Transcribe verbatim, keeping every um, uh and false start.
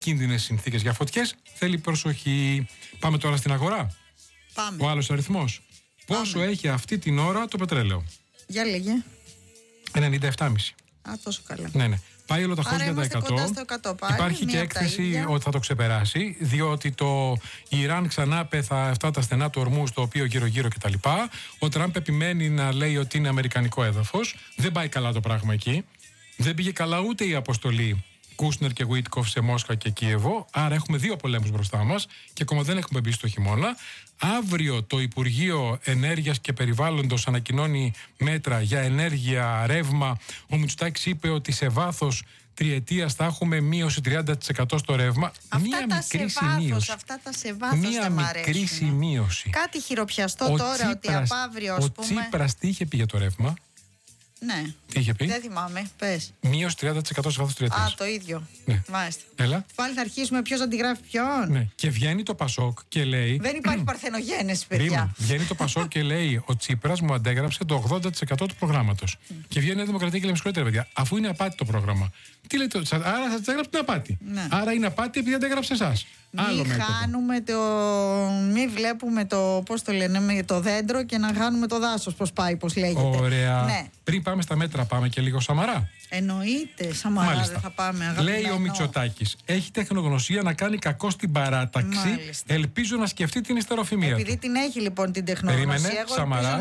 κίνδυνες συνθήκες για φωτιές. Θέλει προσοχή. Πάμε τώρα στην αγορά. Πάμε. Ο άλλος αριθμός. Πόσο έχει αυτή την ώρα το πετρέλαιο? Για λέγε. ενενήντα επτά κόμμα πέντε. Α, τόσο καλά. Ναι, ναι. Πάει όλο τα Άρα χρόνια τα είμαστε εκατό. κοντά στο εκατό πάλι, Υπάρχει και μία από τα έκθεση ίδια. ότι θα το ξεπεράσει, διότι το Ιράν ξανά πέθα αυτά τα στενά του ορμού, στο οποίο γύρω-γύρω κτλ. Ο Τραμπ επιμένει να λέει ότι είναι αμερικανικό έδαφος. Δεν πάει καλά το πράγμα εκεί. Δεν πήγε καλά ούτε η αποστολή Κούσνερ και Γουίτκοφ σε Μόσχα και Κίεβο. Άρα έχουμε δύο πολέμους μπροστά μας και ακόμα δεν έχουμε μπει στο χειμώνα. Αύριο το Υπουργείο Ενέργειας και Περιβάλλοντος ανακοινώνει μέτρα για ενέργεια, ρεύμα. Ο Μητσοτάκης είπε ότι σε βάθος τριετίας θα έχουμε μείωση τριάντα τοις εκατό στο ρεύμα. Αυτά Μία τα μικρή σε βάθος, σημείωση. αυτά τα σε βάθος Μία δεν μ' μικρή αρέσουν. σημείωση. Κάτι χειροπιαστό Ο τώρα, ότι Τσίπρας- από αύριο, ας Ο πούμε. Τσίπρας τι είχε πει για το ρεύμα? Ναι. Τι είχε πει? Δεν θυμάμαι. Πες. Μείωση τριάντα τοις εκατό σε βάθος τριετίας. Α, το ίδιο. Ναι. Μάλιστα. Έλα. Πάλι θα αρχίσουμε ποιος αντιγράφει ποιον. Ναι. Και βγαίνει το Πασόκ και λέει. Δεν υπάρχει παρθενογένεση, παιδιά. Ρήμα. Βγαίνει το Πασόκ και λέει: ο Τσίπρας μου αντέγραψε το ογδόντα τοις εκατό του προγράμματος. Και βγαίνει η Δημοκρατία και λέει: με συγχωρείτε, παιδιά, αφού είναι απάτη το πρόγραμμα. Τι λέτε, άρα θα τη έγραψε την απάτη. Ναι. Άρα είναι απάτη επειδή αντέγραψε εσά. Μην χάνουμε το. Μην βλέπουμε το. Πώς το λένε, με το δέντρο και να χάνουμε το δάσος. Πώς πάει, πώς λέγεται. Ωραία. Ναι. Πριν πάμε στα μέτρα, πάμε και λίγο Σαμαρά. Εννοείται, Σαμαρά Μάλιστα. δεν θα πάμε. Αγαπημένο. Λέει ο Μητσοτάκης: έχει τεχνογνωσία να κάνει κακό στην παράταξη. Μάλιστα. Ελπίζω να σκεφτεί την ιστεροφημία Επειδή του. την έχει λοιπόν την τεχνογνωσία. Περίμενε, εγώ Σαμαράς. ελπίζω